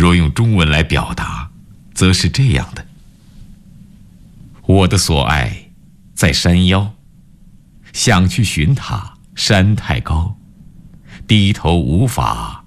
若用中文来表达，则是这样的：我的所爱在山腰，想去寻它，山太高，低头无法